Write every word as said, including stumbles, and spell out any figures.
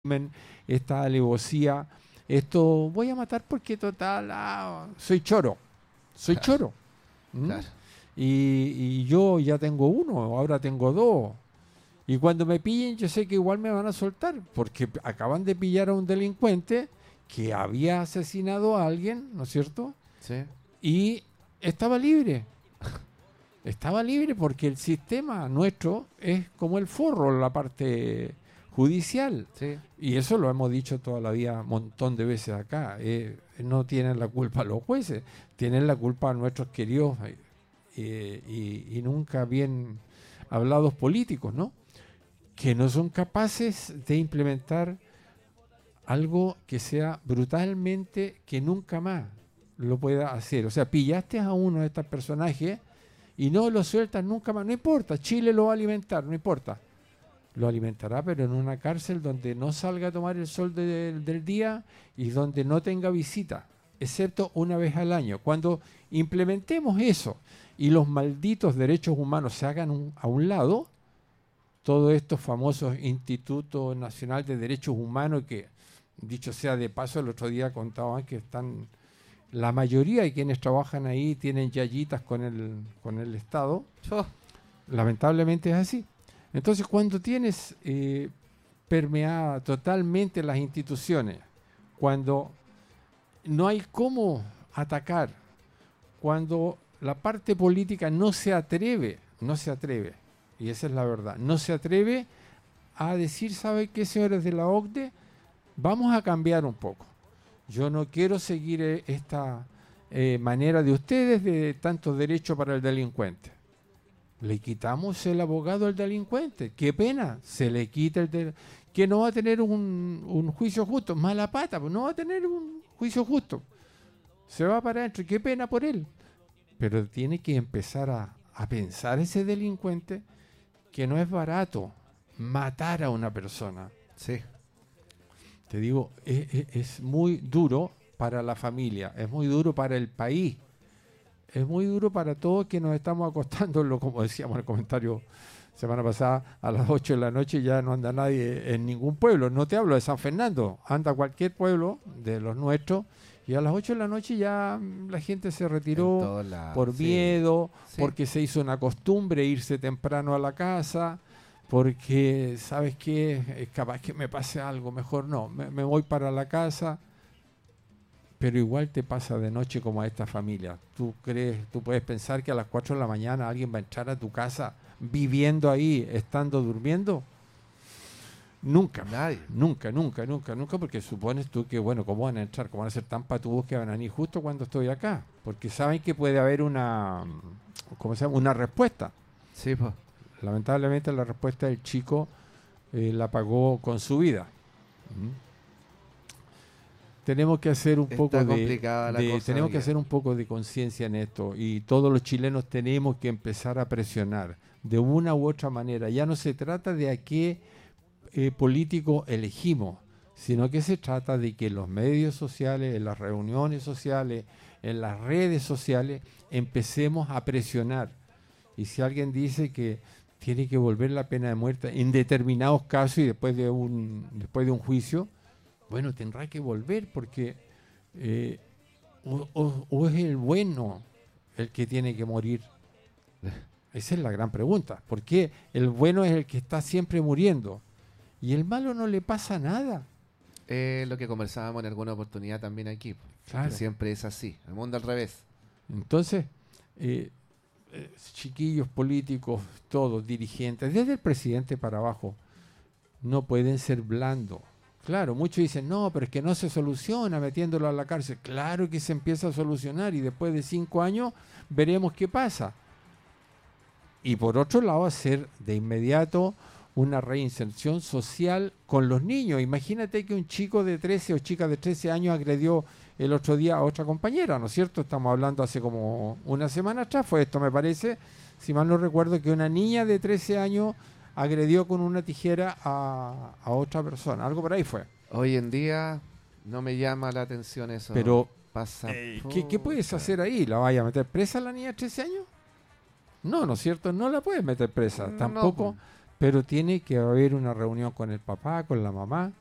esta alevosía, esto voy a matar porque total, ah, soy choro, soy Claro, choro. ¿Mm? claro. Y, y yo ya tengo uno, ahora tengo dos. Y cuando me pillen, yo sé que igual me van a soltar, porque p- acaban de pillar a un delincuente que había asesinado a alguien, ¿no es cierto? Sí, Y estaba libre. Estaba libre porque el sistema nuestro es como el forro, la parte judicial. sí. Y eso lo hemos dicho toda la vida un montón de veces acá. Eh, no tienen la culpa los jueces, tienen la culpa nuestros queridos eh, eh, y, y nunca bien hablados políticos, ¿no? Que no son capaces de implementar algo que sea brutalmente que nunca más lo pueda hacer. O sea, pillaste a uno de estos personajes y no lo sueltas nunca más. No importa, Chile lo va a alimentar, no importa. Lo alimentará, pero en una cárcel donde no salga a tomar el sol de- del día y donde no tenga visita, excepto una vez al año. Cuando implementemos eso y los malditos derechos humanos se hagan un- a un lado, todos estos famosos Institutos Nacional de Derechos Humanos que, dicho sea de paso, el otro día contaban que están, la mayoría de quienes trabajan ahí tienen yayitas con el, con el Estado. Oh, Lamentablemente es así. Entonces, cuando tienes eh, permeada totalmente las instituciones, cuando no hay cómo atacar, cuando la parte política no se atreve, no se atreve, y esa es la verdad, no se atreve a decir, ¿sabe qué, señores de la O C D E? Vamos a cambiar un poco. Yo no quiero seguir eh, esta eh, manera de ustedes de tanto derecho para el delincuente. Le quitamos el abogado al delincuente. Qué pena, se le quita el del- que no va a tener un, un juicio justo. Mala pata, pues no va a tener un juicio justo. Se va para adentro. Qué pena por él. Pero tiene que empezar a, a pensar ese delincuente que no es barato matar a una persona. sí. Te digo, es, es- es muy duro para la familia, es muy duro para el país, es muy duro para todos que nos estamos acostando, lo- como decíamos en el comentario semana pasada, a las ocho de la noche ya no anda nadie en ningún pueblo. No te hablo de San Fernando, anda cualquier pueblo de los nuestros y a las ocho de la noche ya mm, la gente se En retiró todos lados. por Sí, miedo, sí. porque se hizo una costumbre irse temprano a la casa, porque, ¿sabes qué? Es capaz que me pase algo, mejor no, me, me voy para la casa, pero igual te pasa de noche como a esta familia. ¿Tú crees, tú puedes pensar que a las cuatro de la mañana alguien va a entrar a tu casa viviendo ahí, estando durmiendo? Nunca, Nadie. nunca, nunca, nunca, nunca, porque supones tú que, bueno, ¿cómo van a entrar? ¿Cómo van a ser tan patudos que van a venir justo cuando estoy acá? Porque saben que puede haber una, ¿cómo se llama? Una respuesta. Sí, pues. Lamentablemente la respuesta del chico eh, la pagó con su vida. ¿Mm? Tenemos que hacer un poco Está de, complicada la de- cosa, tenemos que Miguel. hacer un poco de conciencia en esto y todos los chilenos tenemos que empezar a presionar de una u otra manera. Ya no se trata de a qué eh, político elegimos, sino que se trata de que los medios sociales, en las reuniones sociales, en las redes sociales, empecemos a presionar. Y si alguien dice que tiene que volver la pena de muerte en determinados casos y después de un, después de un juicio, bueno, tendrá que volver porque eh, o, o- o es el bueno el que tiene que morir. Esa es la gran pregunta. ¿Por qué el bueno es el que está siempre muriendo y el malo no le pasa nada? Eh, lo que conversábamos en alguna oportunidad también aquí. po, Que Claro. siempre es así. El mundo al revés. Entonces, eh, eh, chiquillos políticos, todos, dirigentes, desde el presidente para abajo, no pueden ser blandos. Claro, muchos dicen, no, pero es que no se soluciona metiéndolo a la cárcel. Claro que se empieza a solucionar y después de cinco años veremos qué pasa. Y por otro lado, hacer de inmediato una reinserción social con los niños. Imagínate que un chico de trece o chica de trece años agredió el otro día a otra compañera, ¿no es cierto? Estamos hablando hace como una semana atrás, fue esto me parece, si mal no recuerdo, que una niña de trece años agredió con una tijera a, a otra persona, algo por ahí fue. Hoy en día no me llama la atención eso. Pero, Pasa. eh, ¿qué, qué puedes pucha. hacer ahí? ¿La vaya a meter presa a la niña de trece años? No, ¿no es cierto? No la puedes meter presa, No, tampoco, po. pero tiene que haber una reunión con el papá, con la mamá,